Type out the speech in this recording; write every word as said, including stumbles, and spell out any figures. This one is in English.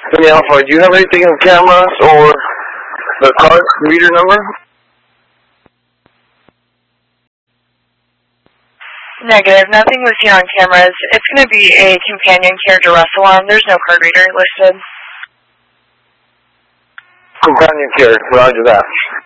Any Alpha, do you have anything on cameras or the card reader number? Negative. Nothing was seen on cameras. It's going to be a companion character wrestle on. There's no card reader listed. Companion character, roger that.